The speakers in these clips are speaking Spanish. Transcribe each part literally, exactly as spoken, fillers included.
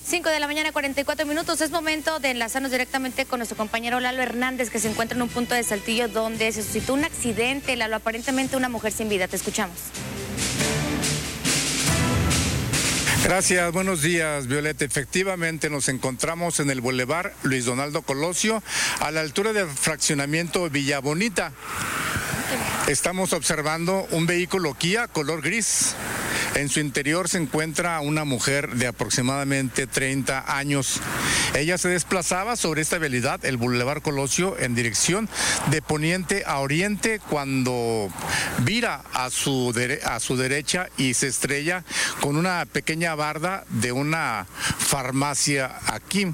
cinco de la mañana, cuarenta y cuatro minutos. Es momento de enlazarnos directamente con nuestro compañero Lalo Hernández, que se encuentra en un punto de Saltillo donde se suscitó un accidente. Lalo, aparentemente una mujer sin vida. Te escuchamos. Gracias, buenos días, Violeta. Efectivamente nos encontramos en el Boulevard Luis Donaldo Colosio, a la altura del fraccionamiento Villa Bonita. Estamos observando un vehículo Kia color gris. En su interior se encuentra una mujer de aproximadamente treinta años. Ella se desplazaba sobre esta vialidad, el Boulevard Colosio, en dirección de poniente a oriente, cuando vira a su, dere- a su derecha y se estrella con una pequeña barda de una farmacia aquí.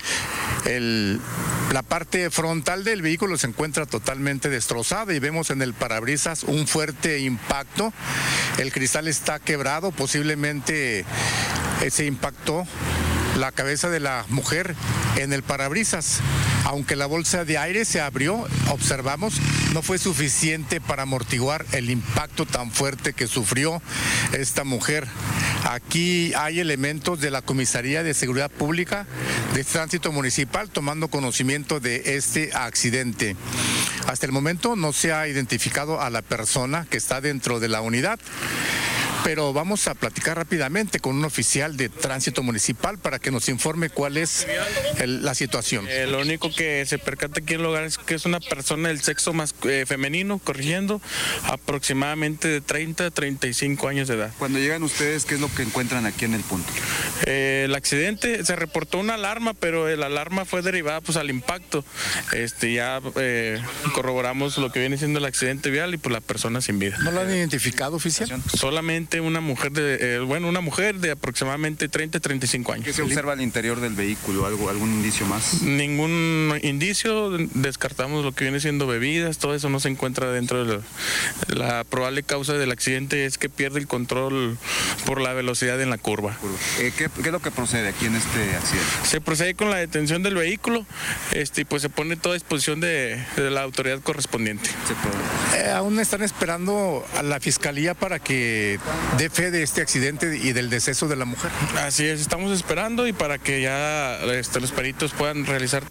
El, la parte frontal del vehículo se encuentra totalmente destrozada y vemos en el parabrisas un fuerte impacto. El cristal está quebrado, posiblemente se impactó la cabeza de la mujer en el parabrisas. Aunque la bolsa de aire se abrió, observamos, no fue suficiente para amortiguar el impacto tan fuerte que sufrió esta mujer. Aquí hay elementos de la Comisaría de Seguridad Pública de Tránsito Municipal tomando conocimiento de este accidente. Hasta el momento no se ha identificado a la persona que está dentro de la unidad, pero vamos a platicar rápidamente con un oficial de Tránsito Municipal para que nos informe cuál es el, la situación. Eh, lo único que se percata aquí en el lugar es que es una persona del sexo más eh, femenino, corrigiendo, aproximadamente de treinta a treinta y cinco años de edad. Cuando llegan ustedes, ¿qué es lo que encuentran aquí en el punto? Eh, el accidente, se reportó una alarma, pero la alarma fue derivada pues al impacto. Este, ya eh, corroboramos lo que viene siendo el accidente vial y pues la persona sin vida. ¿No lo han identificado, oficial? Solamente una mujer de, eh, bueno, una mujer de aproximadamente treinta a treinta y cinco años. ¿Qué se observa al interior del vehículo? ¿Algo, algún indicio más? Ningún indicio, descartamos lo que viene siendo bebidas, todo eso no se encuentra dentro de la, la probable causa del accidente es que pierde el control por la velocidad en la curva. Eh, ¿qué, ¿Qué es lo que procede aquí en este accidente? Se procede con la detención del vehículo, este, y pues se pone toda a disposición de, de la autoridad correspondiente. Eh, aún están esperando a la fiscalía para que dé fe de este accidente y del deceso de la mujer. Así es, estamos esperando y para que ya este, los peritos puedan realizar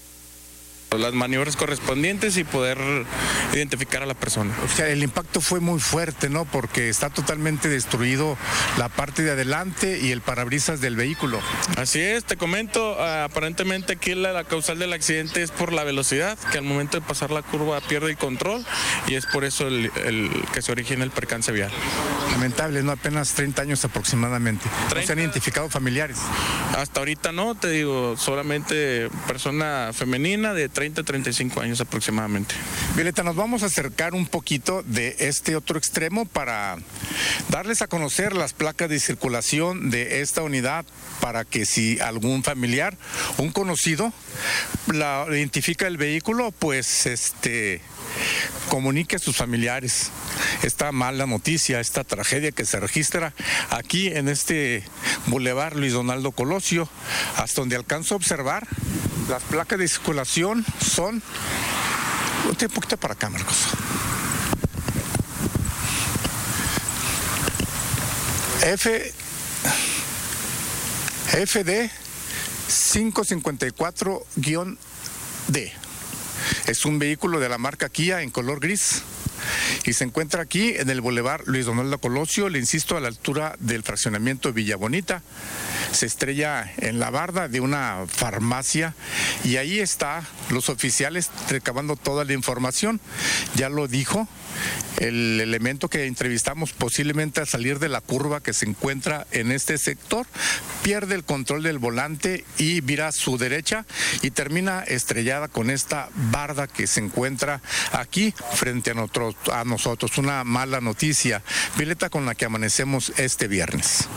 las maniobras correspondientes y poder identificar a la persona. O sea, el impacto fue muy fuerte, ¿no? Porque está totalmente destruido la parte de adelante y el parabrisas del vehículo. Así es, te comento, uh, aparentemente aquí la, la causal del accidente es por la velocidad, que al momento de pasar la curva pierde el control y es por eso el, el que se origina el percance vial. Lamentable, ¿no? Apenas treinta años aproximadamente. ¿No se han identificado familiares? Hasta ahorita no, te digo, solamente persona femenina de treinta a treinta y cinco años aproximadamente. Violeta, nos vamos a acercar un poquito de este otro extremo para darles a conocer las placas de circulación de esta unidad para que si algún familiar, un conocido, la identifica el vehículo, pues este comunique a sus familiares esta mala noticia, esta tragedia que se registra aquí en este Boulevard Luis Donaldo Colosio. Hasta donde alcanzo a observar, las placas de circulación son... Un poquito para acá, Marcos. F... F D cinco cincuenta y cuatro D. Es un vehículo de la marca Kia en color gris y se encuentra aquí en el Boulevard Luis Donaldo Colosio, le insisto, a la altura del fraccionamiento Villa Bonita. Se estrella en la barda de una farmacia y ahí está los oficiales recabando toda la información. Ya lo dijo el elemento que entrevistamos, posiblemente al salir de la curva que se encuentra en este sector, pierde el control del volante y vira a su derecha y termina estrellada con esta barda que se encuentra aquí frente a nosotros. A nosotros. Una mala noticia, Violeta, con la que amanecemos este viernes.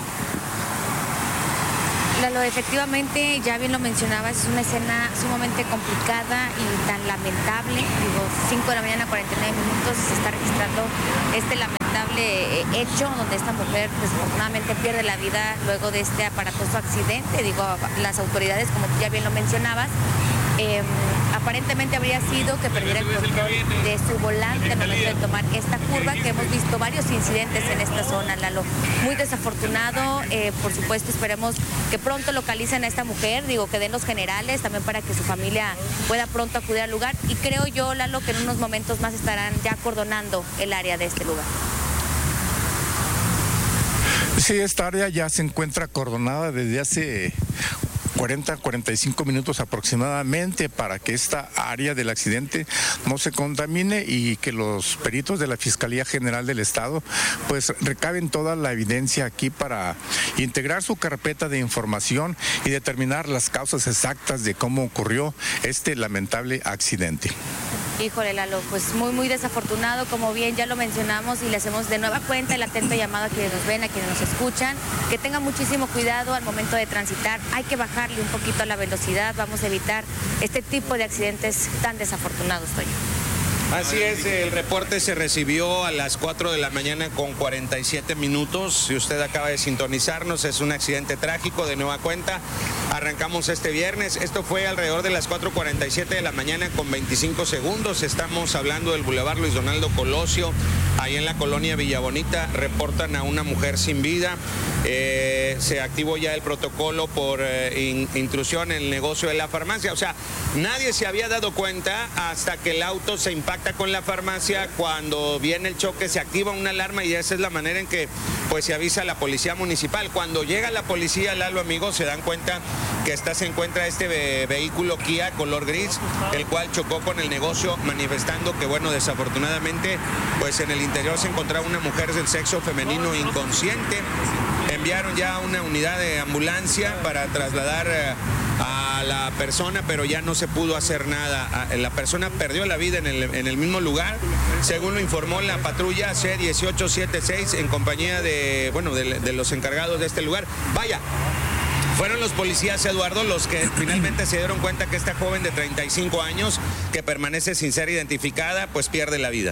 Lalo, efectivamente, ya bien lo mencionabas, es una escena sumamente complicada y tan lamentable. Digo, cinco de la mañana, cuarenta y nueve minutos, se está registrando este lamentable hecho donde esta mujer desafortunadamente pierde la vida luego de este aparatoso accidente. Digo, las autoridades, como tú ya bien lo mencionabas, Eh, aparentemente habría sido que perdiera el control de su volante al momento de tomar esta curva, que hemos visto varios incidentes en esta zona, Lalo. Muy desafortunado, eh, por supuesto esperemos que pronto localicen a esta mujer, digo que den los generales también para que su familia pueda pronto acudir al lugar, y creo yo, Lalo, que en unos momentos más estarán ya acordonando el área de este lugar. Sí, esta área ya se encuentra acordonada desde hace cuarenta, cuarenta y cinco minutos aproximadamente para que esta área del accidente no se contamine y que los peritos de la Fiscalía General del Estado pues recaben toda la evidencia aquí para integrar su carpeta de información y determinar las causas exactas de cómo ocurrió este lamentable accidente. Híjole, Lalo, pues muy, muy desafortunado, como bien ya lo mencionamos, y le hacemos de nueva cuenta el atento llamado a quienes nos ven, a quienes nos escuchan, que tengan muchísimo cuidado al momento de transitar. Hay que bajarle un poquito a la velocidad, vamos a evitar este tipo de accidentes tan desafortunados, Toño. Así es, el reporte se recibió a las cuatro de la mañana con cuarenta y siete minutos. Si usted acaba de sintonizarnos, es un accidente trágico de nueva cuenta. Arrancamos este viernes. Esto fue alrededor de las cuatro cuarenta y siete de la mañana con veinticinco segundos. Estamos hablando del Boulevard Luis Donaldo Colosio, ahí en la colonia Villa Bonita. Reportan a una mujer sin vida. Eh, se activó ya el protocolo por eh, in, intrusión en el negocio de la farmacia. O sea, nadie se había dado cuenta hasta que el auto se impacta con la farmacia. Cuando viene el choque se activa una alarma y esa es la manera en que pues se avisa a la policía municipal. Cuando llega la policía, Lalo, amigos, se dan cuenta que está, se encuentra este ve vehículo Kia color gris, el cual chocó con el negocio, manifestando que, bueno, desafortunadamente pues en el interior se encontraba una mujer del sexo femenino inconsciente. Enviaron ya una unidad de ambulancia para trasladar eh, a la persona, pero ya no se pudo hacer nada. La persona perdió la vida en el, en el mismo lugar, según lo informó la patrulla C dieciocho setenta y seis en compañía de, bueno, de, de los encargados de este lugar. Vaya, fueron los policías, Eduardo, los que finalmente se dieron cuenta que esta joven de treinta y cinco años, que permanece sin ser identificada, pues pierde la vida.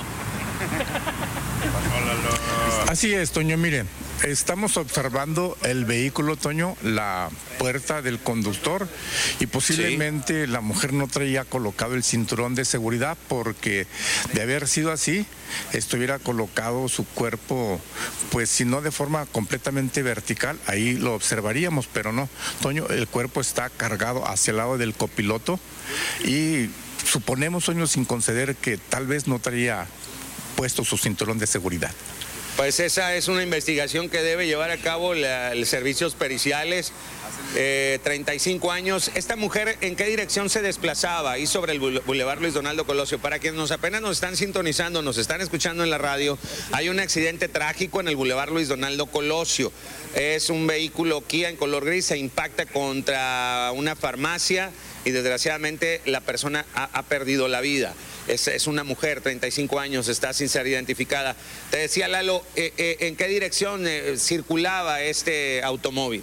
Así es, Toño, mire, estamos observando el vehículo, Toño, la puerta del conductor, y posiblemente sí, la mujer no traía colocado el cinturón de seguridad, porque de haber sido así, estuviera colocado su cuerpo, pues si no de forma completamente vertical, ahí lo observaríamos, pero no, Toño, el cuerpo está cargado hacia el lado del copiloto y suponemos, Toño, sin conceder que tal vez no traía puesto su cinturón de seguridad. Pues esa es una investigación que debe llevar a cabo la, los servicios periciales. Eh, treinta y cinco años. Esta mujer, ¿en qué dirección se desplazaba? Ahí sobre el Boulevard Luis Donaldo Colosio. Para quienes nos apenas nos están sintonizando, nos están escuchando en la radio, hay un accidente trágico en el Boulevard Luis Donaldo Colosio. Es un vehículo Kia en color gris, se impacta contra una farmacia y desgraciadamente la persona ha, ha perdido la vida. Es, es una mujer, treinta y cinco años, está sin ser identificada. Te decía, Lalo, eh, eh, ¿en qué dirección eh, circulaba este automóvil?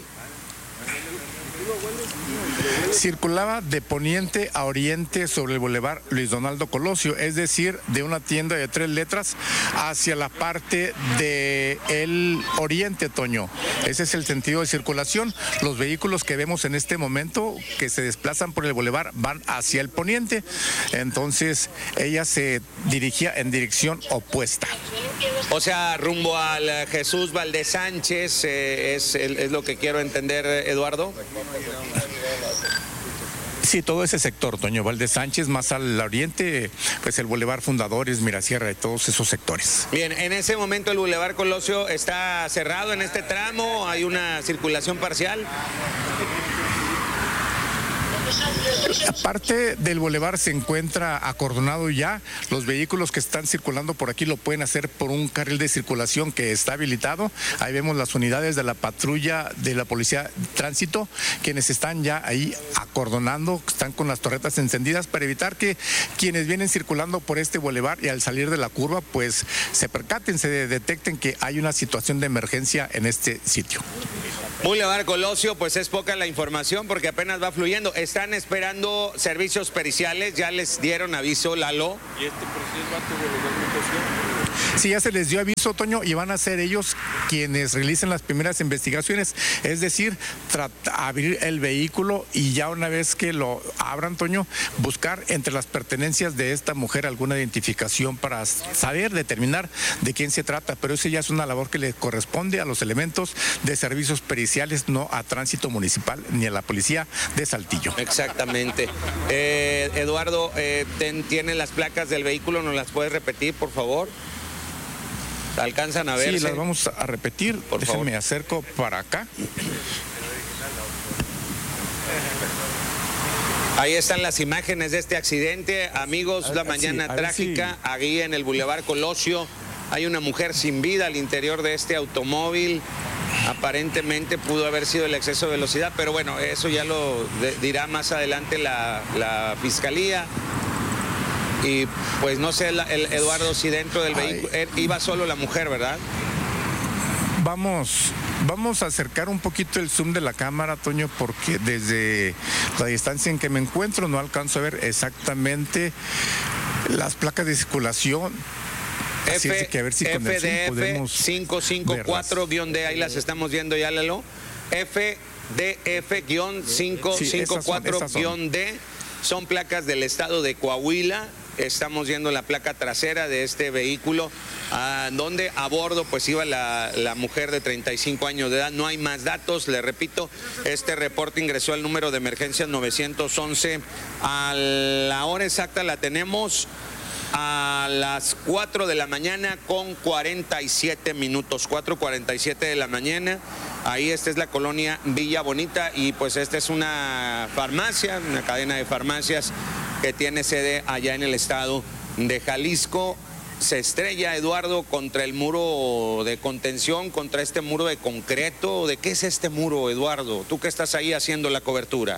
Circulaba de poniente a oriente sobre el Boulevard Luis Donaldo Colosio, es decir, de una tienda de tres letras hacia la parte del oriente, Toño. Ese es el sentido de circulación. Los vehículos que vemos en este momento que se desplazan por el Boulevard van hacia el poniente. Entonces, ella se dirigía en dirección opuesta. O sea, rumbo al Jesús Valdez Sánchez, eh, es, es lo que quiero entender, Eduardo. Sí, todo ese sector, Toño, Valdez Sánchez, más al oriente, pues el Boulevard Fundadores, Mirasierra y todos esos sectores. Bien, en ese momento el Boulevard Colosio está cerrado en este tramo, hay una circulación parcial. Aparte del bulevar se encuentra acordonado ya. Los vehículos que están circulando por aquí lo pueden hacer por un carril de circulación que está habilitado. Ahí vemos las unidades de la patrulla de la Policía de Tránsito, quienes están ya ahí acordonando, están con las torretas encendidas para evitar que quienes vienen circulando por este bulevar y al salir de la curva, pues se percaten, se detecten que hay una situación de emergencia en este sitio. Boulevard Colosio, pues es poca la información porque apenas va fluyendo. Están esperando servicios periciales, ya les dieron aviso, Lalo. ¿Y este proceso va a Sí, ya se les dio aviso, Toño, y van a ser ellos quienes realicen las primeras investigaciones, es decir, abrir el vehículo y ya una vez que lo abran, Toño, buscar entre las pertenencias de esta mujer alguna identificación para saber, determinar de quién se trata, pero eso ya es una labor que le corresponde a los elementos de servicios periciales, no a Tránsito Municipal ni a la Policía de Saltillo. Exactamente. Eh, Eduardo, eh, ten, ¿tienen las placas del vehículo? ¿Nos las puedes repetir, por favor? ¿Alcanzan a ver? Sí, las vamos a repetir. Por Déjenme favor. acerco para acá. Ahí están las imágenes de este accidente. Amigos, la mañana sí, trágica, sí. aquí en el Boulevard Colosio. Hay una mujer sin vida al interior de este automóvil. Aparentemente pudo haber sido el exceso de velocidad, pero bueno, eso ya lo de, dirá más adelante la, la fiscalía. Y pues no sé, el, el Eduardo, si dentro del Ay. vehículo eh, iba solo la mujer, ¿verdad? Vamos, vamos a acercar un poquito el zoom de la cámara, Toño, porque desde la distancia en que me encuentro no alcanzo a ver exactamente las placas de circulación. Así es que a ver si con el zoom podemos cinco cinco cuatro D, ahí las estamos viendo ya, Lalo. F D F cinco cinco cuatro D son placas del estado de Coahuila. Estamos viendo la placa trasera de este vehículo, a donde a bordo pues iba la, la mujer de treinta y cinco años de edad. No hay más datos, le repito, este reporte ingresó al número de emergencias nueve once. A la hora exacta la tenemos a las cuatro de la mañana con cuarenta y siete minutos, cuatro cuarenta y siete de la mañana. Ahí esta es la colonia Villa Bonita y pues esta es una farmacia, una cadena de farmacias que tiene sede allá en el estado de Jalisco. Se estrella, Eduardo, contra el muro de contención, contra este muro de concreto. ¿De qué es este muro, Eduardo? Tú que estás ahí haciendo la cobertura.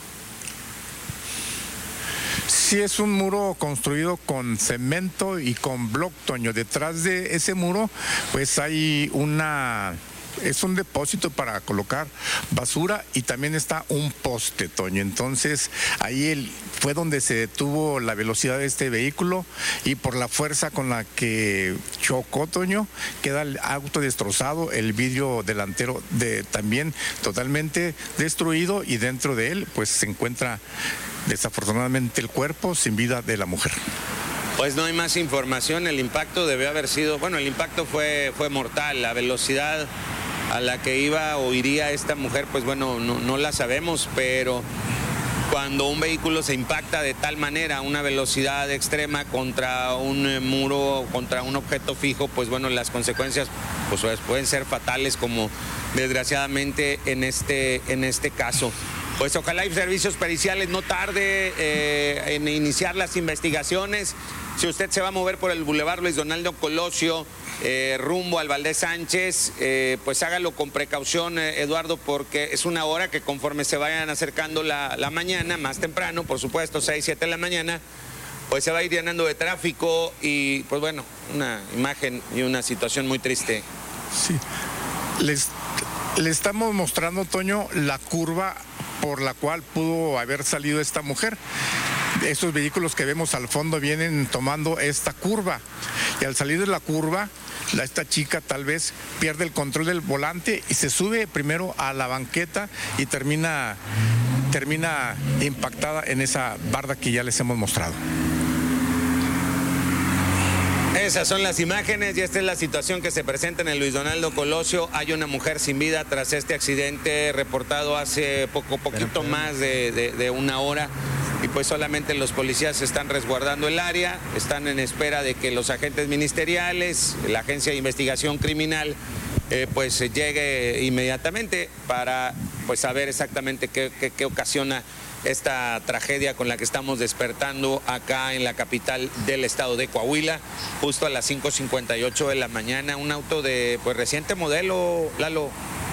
Sí, es un muro construido con cemento y con bloc, Toño. Detrás de ese muro, pues hay una... es un depósito para colocar basura y también está un poste, Toño. Entonces, ahí el, fue donde se detuvo la velocidad de este vehículo y por la fuerza con la que chocó, Toño, queda el auto destrozado, el vidrio delantero de, también totalmente destruido y dentro de él, pues se encuentra desafortunadamente el cuerpo sin vida de la mujer. Pues no hay más información, el impacto debió haber sido, bueno, el impacto fue, fue mortal, la velocidad a la que iba o iría esta mujer, pues bueno, no, no la sabemos, pero cuando un vehículo se impacta de tal manera a una velocidad extrema contra un eh, muro, contra un objeto fijo, pues bueno, las consecuencias pues, pueden ser fatales, como desgraciadamente en este, en este caso. Pues ojalá y servicios periciales no tarde eh, en iniciar las investigaciones. Si usted se va a mover por el Boulevard Luis Donaldo Colosio, eh, rumbo al Valdés Sánchez, eh, pues hágalo con precaución, eh, Eduardo, porque es una hora que conforme se vayan acercando la, la mañana, más temprano, por supuesto, seis, siete de la mañana, pues se va a ir llenando de tráfico y, pues bueno, una imagen y una situación muy triste. Sí, les, le estamos mostrando, Toño, la curva por la cual pudo haber salido esta mujer. Estos vehículos que vemos al fondo vienen tomando esta curva y al salir de la curva, la, esta chica tal vez pierde el control del volante y se sube primero a la banqueta y termina, termina impactada en esa barda que ya les hemos mostrado. Esas son las imágenes y esta es la situación que se presenta en el Luis Donaldo Colosio. Hay una mujer sin vida tras este accidente reportado hace poco, poquito más de, de, de una hora. Y pues solamente los policías están resguardando el área, están en espera de que los agentes ministeriales, la Agencia de Investigación Criminal, eh, pues llegue inmediatamente para pues saber exactamente qué, qué, qué ocasiona esta tragedia con la que estamos despertando acá en la capital del estado de Coahuila, justo a las cinco cincuenta y ocho de la mañana. Un auto de pues reciente modelo, Lalo.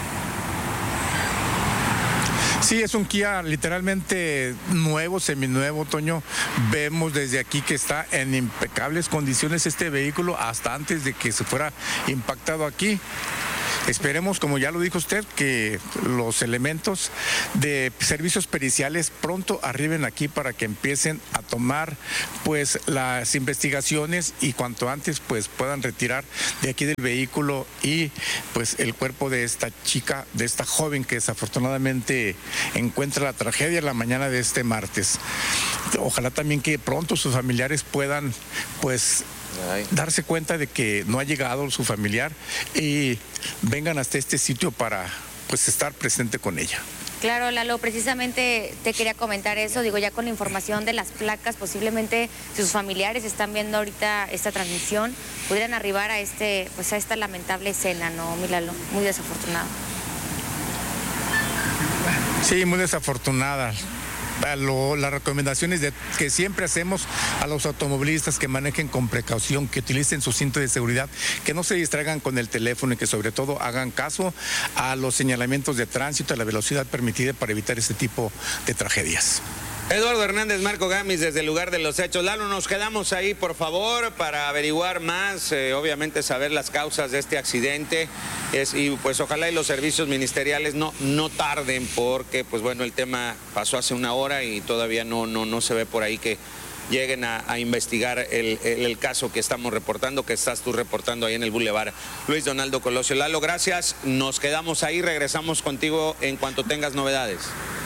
Sí, es un Kia literalmente nuevo, seminuevo, Toño. Vemos desde aquí que está en impecables condiciones este vehículo hasta antes de que se fuera impactado aquí. Esperemos, como ya lo dijo usted, que los elementos de servicios periciales pronto arriben aquí para que empiecen a tomar pues las investigaciones y cuanto antes pues puedan retirar de aquí del vehículo y pues el cuerpo de esta chica, de esta joven que desafortunadamente encuentra la tragedia la mañana de este martes. Ojalá también que pronto sus familiares puedan pues Ay. darse cuenta de que no ha llegado su familiar y vengan hasta este sitio para pues estar presente con ella. Claro, Lalo, precisamente te quería comentar eso, digo, ya con la información de las placas, posiblemente si sus familiares están viendo ahorita esta transmisión, pudieran arribar a este, pues a esta lamentable escena, ¿no, mi Lalo? Muy desafortunado. Sí, muy desafortunada. Lo, las recomendaciones de, que siempre hacemos a los automovilistas que manejen con precaución, que utilicen su cinto de seguridad, que no se distraigan con el teléfono y que sobre todo hagan caso a los señalamientos de tránsito, a la velocidad permitida para evitar este tipo de tragedias. Eduardo Hernández, Marco Gamis, desde el lugar de los hechos. Lalo, nos quedamos ahí, por favor, para averiguar más, eh, obviamente saber las causas de este accidente. Es, y pues ojalá y los servicios ministeriales no, no tarden, porque pues bueno, el tema pasó hace una hora y todavía no, no, no se ve por ahí que lleguen a, a investigar el, el, el caso que estamos reportando, que estás tú reportando ahí en el Boulevard Luis Donaldo Colosio. Lalo, gracias, nos quedamos ahí, regresamos contigo en cuanto tengas novedades.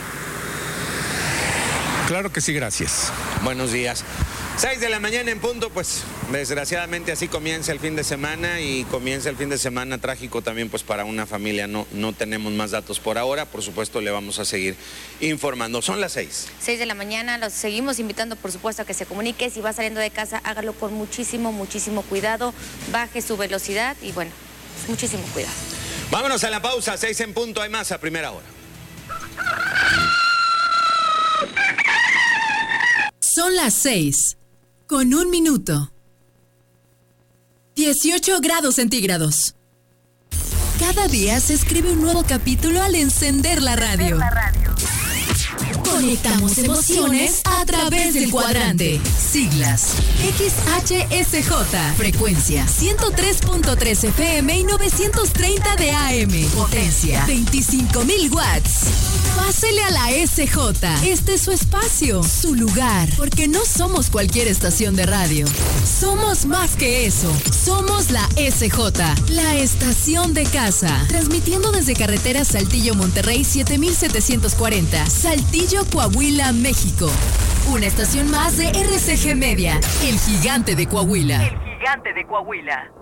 Claro que sí, gracias. Buenos días. seis de la mañana en punto, pues desgraciadamente así comienza el fin de semana y comienza el fin de semana trágico también pues para una familia. No, no tenemos más datos por ahora, por supuesto le vamos a seguir informando. Son las seis. seis de la mañana, los seguimos invitando por supuesto a que se comunique. Si va saliendo de casa, hágalo con muchísimo, muchísimo cuidado, baje su velocidad y bueno, muchísimo cuidado. Vámonos a la pausa, seis en punto, hay más a primera hora. Son las seis, con un minuto. dieciocho grados centígrados. Cada día se escribe un nuevo capítulo al encender la radio. Conectamos emociones a través del cuadrante. Siglas X H S J. Frecuencia ciento tres punto tres F M y novecientos treinta de A M. Potencia veinticinco mil watts. Pásele a la S J. Este es su espacio, su lugar. Porque no somos cualquier estación de radio. Somos más que eso. Somos la S J. La estación de casa. Transmitiendo desde carretera Saltillo Monterrey siete mil setecientos cuarenta. Saltillo Coahuila, México. Una estación más de R C G Media, el gigante de Coahuila. El gigante de Coahuila.